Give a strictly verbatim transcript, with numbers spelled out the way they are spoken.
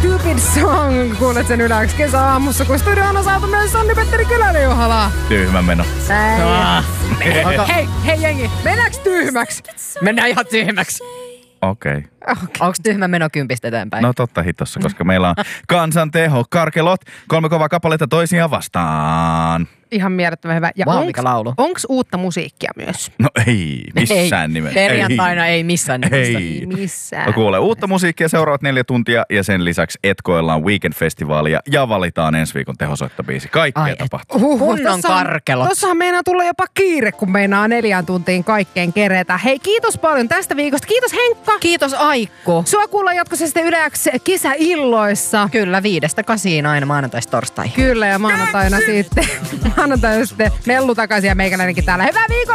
Stupid Song. Kuulet sen yläksi kesäaamussa, kun studioon on saatu myös Sanni-Petteri Kylänen-Juhala. Tyhmä meno. Ah. Hei, hei jengi, mennäänkö tyhmäksi? Mennään ihan tyhmäksi. Okei. Okay. Okay. Onko tyhmä meno kympistä eteenpäin? No totta hitossa, koska meillä on kansan teho, karkelot, kolme kovaa kappaletta toisiaan vastaan. Ihan mielettömän hyvä. Ja Vau, onks, mikä laulu. onks uutta musiikkia myös? No ei, missään nimessä. Perjantaina ei, ei missään nimessä. Ei. Missään. No kuule, uutta musiikkia seuraavat neljä tuntia ja sen lisäksi etkoillaan Weekend-festivaalia ja valitaan ensi viikon tehosoittobiisi. Kaikkea Ai, tapahtuu. Uhuh, Kunnon tossahan- karkelot. Tossahan meinaa tulla jopa kiire, kun meinaa neljään tuntiin kaikkeen keretä. Hei, kiitos paljon tästä viikosta. Kiitos Henkka. Kiitos Aikku. Sua kuullaan jatkossa sitten Yleäks kesäilloissa. Kyllä, viidestä kasiin aina maanantaista torstaihin. Kyllä, ja maanantaina sitten, maanantaina sitten mellu takaisin ja meikäläinenkin täällä. Hyvää viikon